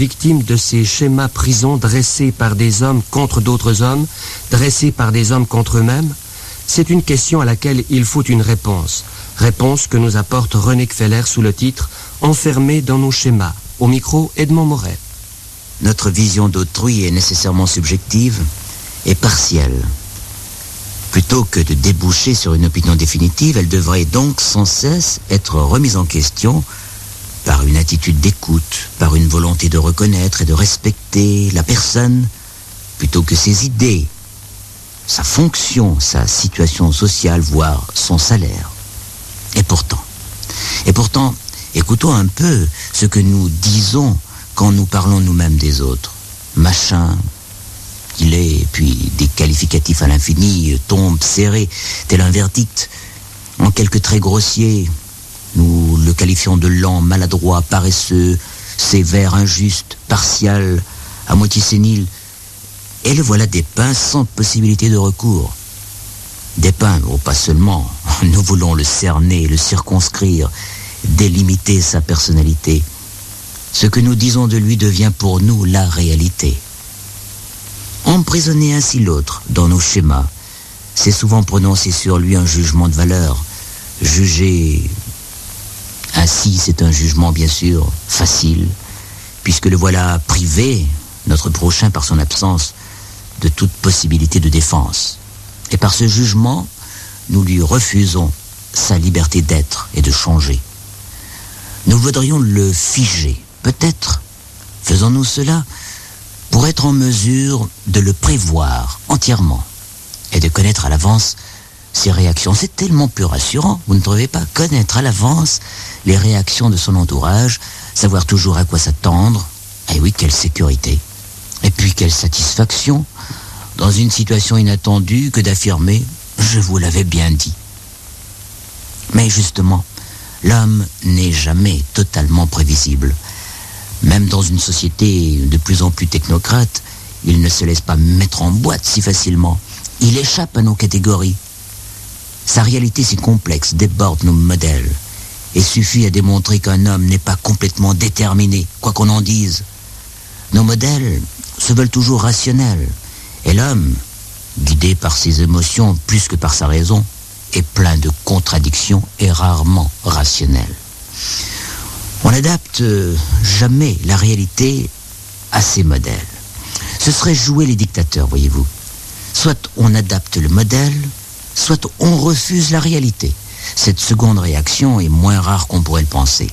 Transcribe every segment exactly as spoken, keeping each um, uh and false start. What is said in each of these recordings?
victime de ces schémas prisons dressés par des hommes contre d'autres hommes, dressés par des hommes contre eux-mêmes? C'est une question à laquelle il faut une réponse. Réponse que nous apporte René Kfeller sous le titre « Enfermés dans nos schémas ». Au micro, Edmond Moret. Notre vision d'autrui est nécessairement subjective et partielle. Plutôt que de déboucher sur une opinion définitive, elle devrait donc sans cesse être remise en question par une attitude d'écoute, par une volonté de reconnaître et de respecter la personne, plutôt que ses idées, sa fonction, sa situation sociale, voire son salaire. Et pourtant, et pourtant, écoutons un peu ce que nous disons quand nous parlons nous-mêmes des autres. Machin, il est, et puis des qualificatifs à l'infini tombent serrés, tel un verdict. En quelques traits grossiers, nous le qualifions de lent, maladroit, paresseux, sévère, injuste, partial, à moitié sénile. Et le voilà dépeint sans possibilité de recours. Dépeindre, ou pas seulement, nous voulons le cerner, le circonscrire, délimiter sa personnalité. Ce que nous disons de lui devient pour nous la réalité. Emprisonner ainsi l'autre dans nos schémas, c'est souvent prononcer sur lui un jugement de valeur. Juger ainsi, c'est un jugement bien sûr facile, puisque le voilà privé, notre prochain par son absence, de toute possibilité de défense. Et par ce jugement, nous lui refusons sa liberté d'être et de changer. Nous voudrions le figer. Peut-être faisons-nous cela pour être en mesure de le prévoir entièrement et de connaître à l'avance ses réactions. C'est tellement plus rassurant, vous ne trouvez pas? Connaître à l'avance les réactions de son entourage, savoir toujours à quoi s'attendre. Et oui, quelle sécurité. Et puis quelle satisfaction dans une situation inattendue que d'affirmer « je vous l'avais bien dit ». Mais justement, l'homme n'est jamais totalement prévisible. Même dans une société de plus en plus technocrate, il ne se laisse pas mettre en boîte si facilement. Il échappe à nos catégories. Sa réalité si complexe déborde nos modèles et suffit à démontrer qu'un homme n'est pas complètement déterminé, quoi qu'on en dise. Nos modèles se veulent toujours rationnels et l'homme, guidé par ses émotions plus que par sa raison, est plein de contradictions et rarement rationnel. On n'adapte jamais la réalité à ses modèles. Ce serait jouer les dictateurs, voyez-vous. Soit on adapte le modèle, soit on refuse la réalité. Cette seconde réaction est moins rare qu'on pourrait le penser.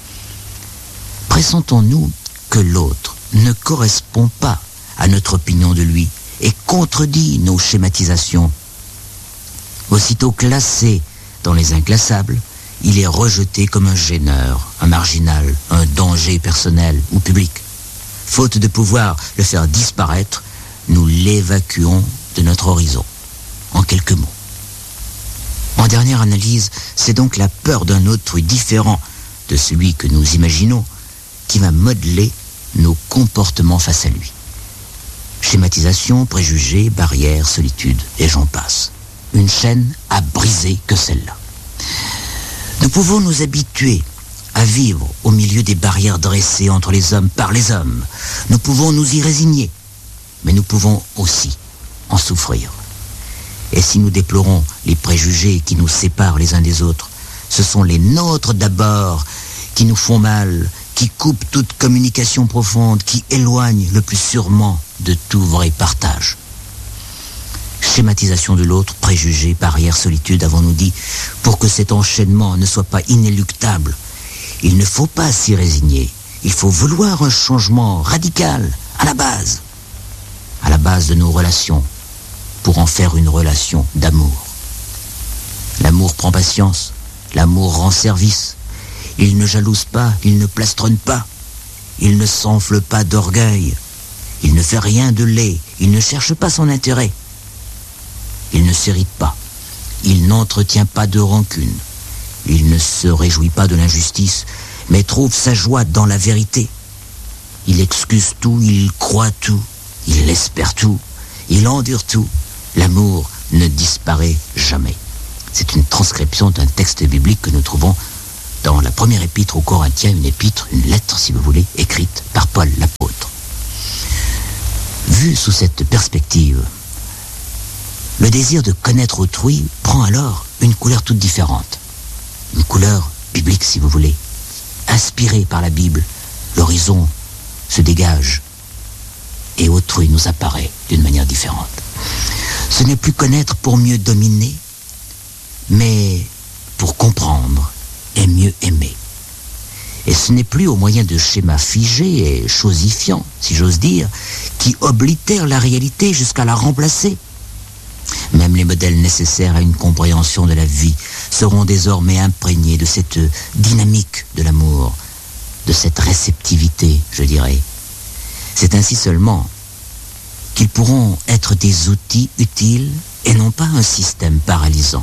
Pressentons-nous que l'autre ne correspond pas à notre opinion de lui et contredit nos schématisations. Aussitôt classé dans les inclassables, il est rejeté comme un gêneur, un marginal, un danger personnel ou public. Faute de pouvoir le faire disparaître, nous l'évacuons de notre horizon. En quelques mots. En dernière analyse, c'est donc la peur d'un autrui différent de celui que nous imaginons qui va modeler nos comportements face à lui. Schématisation, préjugés, barrières, solitude, et j'en passe. Une chaîne à briser que celle-là. Nous pouvons nous habituer à vivre au milieu des barrières dressées entre les hommes par les hommes. Nous pouvons nous y résigner, mais nous pouvons aussi en souffrir. Et si nous déplorons les préjugés qui nous séparent les uns des autres, ce sont les nôtres d'abord qui nous font mal, qui coupent toute communication profonde, qui éloignent le plus sûrement de tout vrai partage. Schématisation de l'autre, préjugés, barrières, solitude, avons-nous dit, pour que cet enchaînement ne soit pas inéluctable. Il ne faut pas s'y résigner. Il faut vouloir un changement radical, à la base. À la base de nos relations, pour en faire une relation d'amour. L'amour prend patience, l'amour rend service. Il ne jalouse pas, il ne plastronne pas. Il ne s'enfle pas d'orgueil. Il ne fait rien de laid, il ne cherche pas son intérêt. Il ne s'irrite pas, il n'entretient pas de rancune, il ne se réjouit pas de l'injustice, mais trouve sa joie dans la vérité. Il excuse tout, il croit tout, il espère tout, il endure tout. L'amour ne disparaît jamais. C'est une transcription d'un texte biblique que nous trouvons dans la première épître aux Corinthiens, une épître, une lettre si vous voulez, écrite par Paul l'apôtre. Vu sous cette perspective, le désir de connaître autrui prend alors une couleur toute différente. Une couleur biblique, si vous voulez. Inspiré par la Bible, l'horizon se dégage et autrui nous apparaît d'une manière différente. Ce n'est plus connaître pour mieux dominer, mais pour comprendre et mieux aimer. Et ce n'est plus au moyen de schémas figés et chosifiants, si j'ose dire, qui oblitèrent la réalité jusqu'à la remplacer. Même les modèles nécessaires à une compréhension de la vie seront désormais imprégnés de cette dynamique de l'amour, de cette réceptivité, je dirais. C'est ainsi seulement qu'ils pourront être des outils utiles et non pas un système paralysant.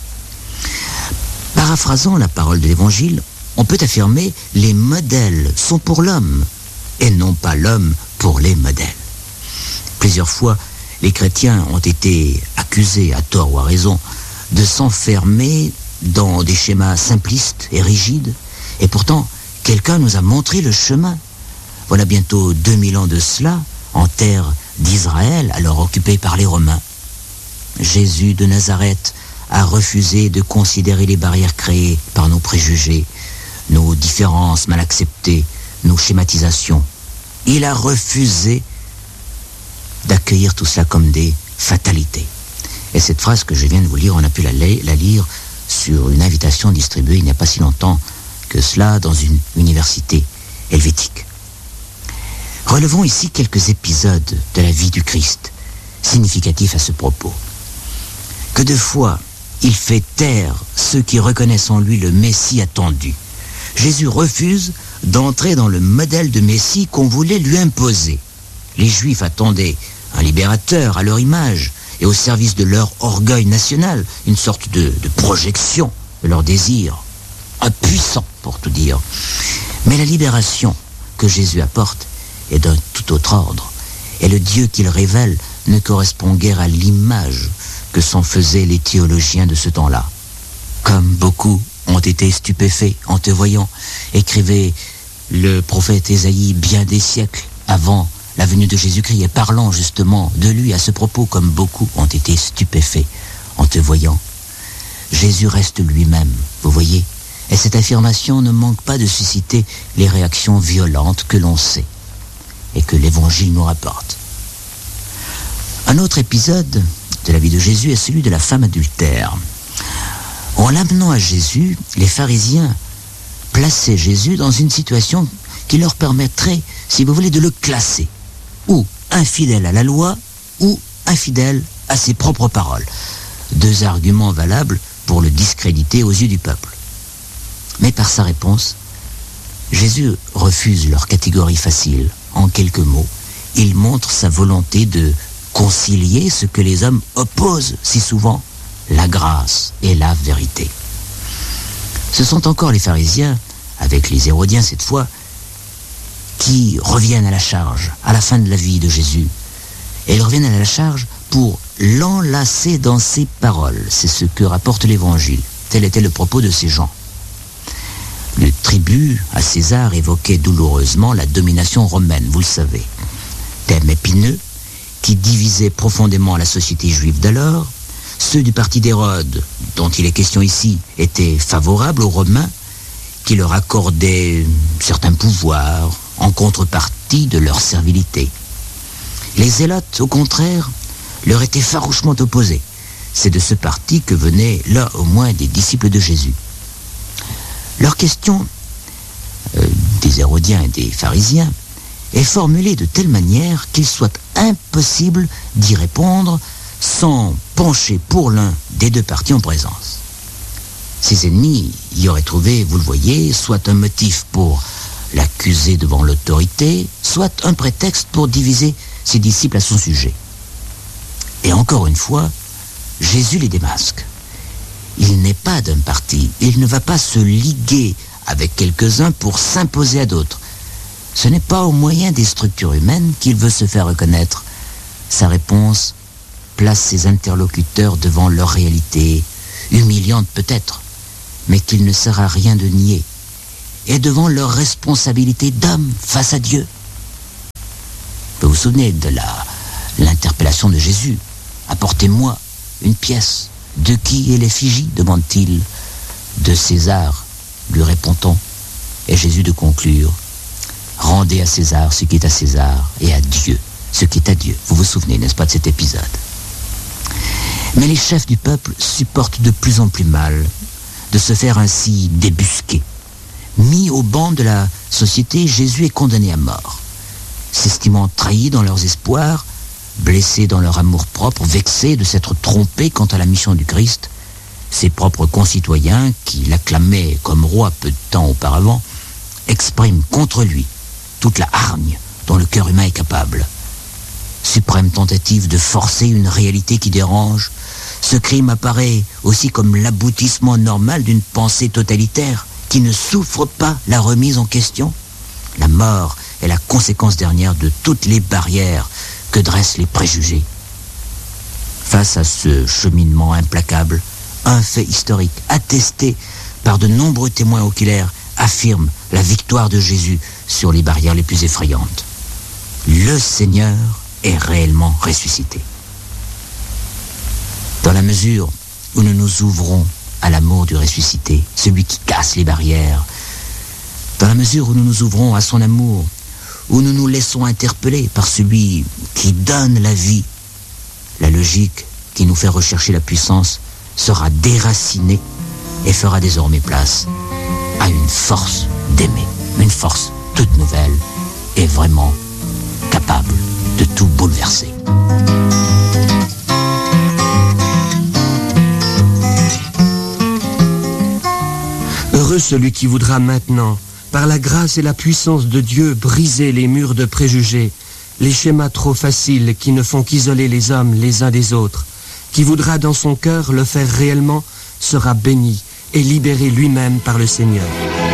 Paraphrasant la parole de l'Évangile, on peut affirmer « les modèles sont pour l'homme et non pas l'homme pour les modèles ». Plusieurs fois, les chrétiens ont été accusés, à tort ou à raison, de s'enfermer dans des schémas simplistes et rigides, et pourtant, quelqu'un nous a montré le chemin. Voilà bientôt deux mille ans de cela, en terre d'Israël, alors occupée par les Romains. Jésus de Nazareth a refusé de considérer les barrières créées par nos préjugés, nos différences mal acceptées, nos schématisations. Il a refusé d'accueillir tout cela comme des fatalités. Et cette phrase que je viens de vous lire, on a pu la, la lire sur une invitation distribuée il n'y a pas si longtemps que cela dans une université helvétique. Relevons ici quelques épisodes de la vie du Christ, significatifs à ce propos. Que de fois, il fait taire ceux qui reconnaissent en lui le Messie attendu. Jésus refuse d'entrer dans le modèle de Messie qu'on voulait lui imposer. Les Juifs attendaient un libérateur à leur image et au service de leur orgueil national, une sorte de, de projection de leur désir, impuissant pour tout dire. Mais la libération que Jésus apporte est d'un tout autre ordre, et le Dieu qu'il révèle ne correspond guère à l'image que s'en faisaient les théologiens de ce temps-là. Comme beaucoup ont été stupéfaits en te voyant, écrivait le prophète Ésaïe bien des siècles avant la venue de Jésus-Christ, et parlant justement de lui à ce propos, comme beaucoup ont été stupéfaits en te voyant. Jésus reste lui-même, vous voyez, et cette affirmation ne manque pas de susciter les réactions violentes que l'on sait et que l'Évangile nous rapporte. Un autre épisode de la vie de Jésus est celui de la femme adultère. En l'amenant à Jésus, les pharisiens plaçaient Jésus dans une situation qui leur permettrait, si vous voulez, de le classer, ou infidèle à la loi, ou infidèle à ses propres paroles. Deux arguments valables pour le discréditer aux yeux du peuple. Mais par sa réponse, Jésus refuse leur catégorie facile. En quelques mots, il montre sa volonté de concilier ce que les hommes opposent si souvent, la grâce et la vérité. Ce sont encore les pharisiens, avec les Hérodiens cette fois, qui reviennent à la charge à la fin de la vie de Jésus. Et ils reviennent à la charge pour l'enlacer dans ses paroles. C'est ce que rapporte l'Évangile. Tel était le propos de ces gens. Le tribut à César évoquait douloureusement la domination romaine, vous le savez. Thème épineux qui divisait profondément la société juive d'alors. Ceux du parti d'Hérode, dont il est question ici, étaient favorables aux Romains, qui leur accordaient certains pouvoirs en contrepartie de leur servilité. Les Zélotes, au contraire, leur étaient farouchement opposés. C'est de ce parti que venaient là au moins des disciples de Jésus. Leur question, euh, des Hérodiens et des pharisiens, est formulée de telle manière qu'il soit impossible d'y répondre sans pencher pour l'un des deux partis en présence. Ses ennemis y auraient trouvé, vous le voyez, soit un motif pour l'accuser devant l'autorité, soit un prétexte pour diviser ses disciples à son sujet. Et encore une fois, Jésus les démasque. Il n'est pas d'un parti, il ne va pas se liguer avec quelques-uns pour s'imposer à d'autres. Ce n'est pas au moyen des structures humaines qu'il veut se faire reconnaître. Sa réponse place ses interlocuteurs devant leur réalité, humiliante peut-être, mais qu'il ne sert à rien de nier, et devant leur responsabilité d'homme face à Dieu. Vous vous souvenez de la l'interpellation de Jésus. « Apportez-moi une pièce. De qui est l'effigie ?» demande-t-il. « De César, lui répond-on. » Et Jésus de conclure, « Rendez à César ce qui est à César et à Dieu ce qui est à Dieu. » Vous vous souvenez, n'est-ce pas, de cet épisode? Mais les chefs du peuple supportent de plus en plus mal de se faire ainsi débusquer. Mis au banc de la société, Jésus est condamné à mort. S'estimant trahi dans leurs espoirs, blessés dans leur amour-propre, vexés de s'être trompés quant à la mission du Christ, ses propres concitoyens, qui l'acclamaient comme roi peu de temps auparavant, expriment contre lui toute la hargne dont le cœur humain est capable. Suprême tentative de forcer une réalité qui dérange, ce crime apparaît aussi comme l'aboutissement normal d'une pensée totalitaire qui ne souffre pas la remise en question. La mort est la conséquence dernière de toutes les barrières que dressent les préjugés. Face à ce cheminement implacable, un fait historique attesté par de nombreux témoins oculaires affirme la victoire de Jésus sur les barrières les plus effrayantes. Le Seigneur est réellement ressuscité. Dans la mesure où nous nous ouvrons à l'amour du ressuscité, celui qui casse les barrières, dans la mesure où nous nous ouvrons à son amour, où nous nous laissons interpeller par celui qui donne la vie, la logique qui nous fait rechercher la puissance sera déracinée et fera désormais place à une force d'aimer, une force toute nouvelle et vraiment capable de tout bouleverser. Heureux celui qui voudra maintenant, par la grâce et la puissance de Dieu, briser les murs de préjugés, les schémas trop faciles qui ne font qu'isoler les hommes les uns des autres, qui voudra dans son cœur le faire réellement, sera béni et libéré lui-même par le Seigneur.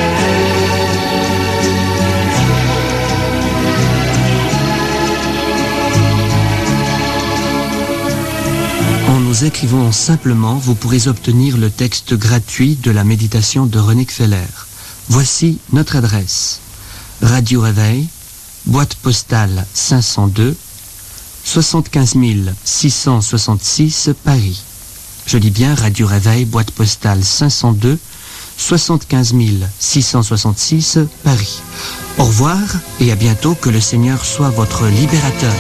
En nous écrivant simplement, vous pourrez obtenir le texte gratuit de la méditation de René Feller. Voici notre adresse. Radio Réveil, boîte postale cinq cent deux, soixante-quinze mille six cent soixante-six, Paris. Je dis bien Radio Réveil, boîte postale cinq cent deux, soixante-quinze mille six cent soixante-six, Paris. Au revoir et à bientôt, que le Seigneur soit votre libérateur.